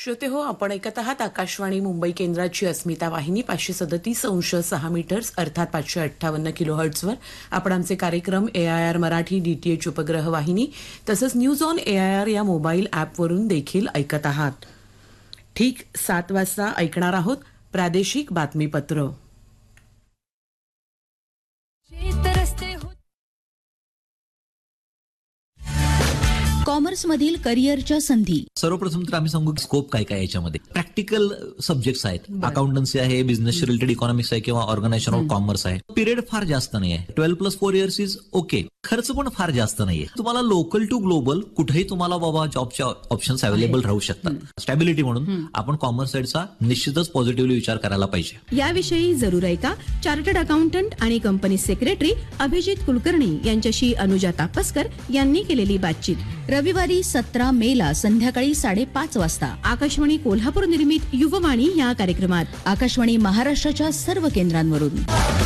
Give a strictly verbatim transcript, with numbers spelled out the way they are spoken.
श्रोते हो, आपण ऐकत आहात आकाशवाणी मुंबई केंद्राची अस्मिता वाहिनी पाचशे सदतीस अंश सहा मीटर्स अर्थात पाचशे अठ्ठावन्न किलो हर्ट्झवर. आपण आमचे कार्यक्रम ए आय आर मराठी डीटीएच उपग्रह वाहिनी तसंच news on A I R या मोबाईल ॲपवरून देखील ऐकत आहात. ठीक सात वाजता ऐकणार आहोत प्रादेशिक बातमीपत्र. कॉमर्समधील करिअरच्या संधी. सर्वप्रथम तर आम्ही सांगू की स्कोप काय काय याच्यामध्ये. प्रॅक्टिकल सब्जेक्ट्स आहेत, अकाउंटन्सी आहे, बिझनेस रिलेटेड इकॉनॉमिक्स आहे किंवा ऑर्गनायझेशन ऑफ कॉमर्स आहे. पिरियड फार जास्त नाही आहे, twelve plus four years is okay. खर्च पण फार जास्त नाहीये. तुम्हाला लोकल टू ग्लोबल कुठेही तुम्हाला बाबा जॉबच्या ऑप्शन्स अवेलेबल राहू शकतात. स्टॅबिलिटी म्हणून आपण कॉमर्स साईडचा निश्चितच पॉझिटिव्हली विचार करायला पाहिजे. याविषयी जरूर ऐका चार्टर्ड अकाउंटंट आणि कंपनी सेक्रेटरी अभिजित कुलकर्णी यांच्याशी अनुजा तापस्कर यांनी केलेली बातचीत. रविवारी सतरा मे ला संध्याकाळी साडेपाच वाजता आकाशवाणी कोल्हापूर निर्मित युववाणी या कार्यक्रमात आकाशवाणी महाराष्ट्राच्या सर्व केंद्रांवरून.